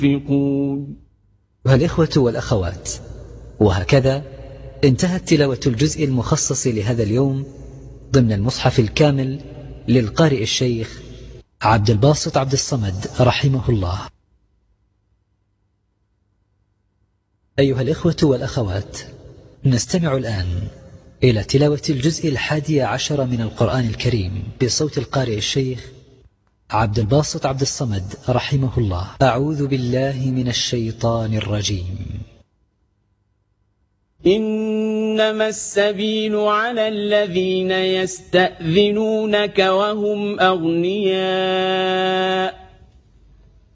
ينفقون. الإخوة والأخوات، وهكذا انتهت تلاوة الجزء المخصص لهذا اليوم ضمن المصحف الكامل للقارئ الشيخ عبد الباسط عبد الصمد رحمه الله. أيها الإخوة والأخوات، نستمع الآن إلى تلاوة الجزء 11 من القرآن الكريم بصوت القارئ الشيخ عبد الباسط عبد الصمد رحمه الله. أعوذ بالله من الشيطان الرجيم. إنما السبيل على الذين يستأذنونك وهم أغنياء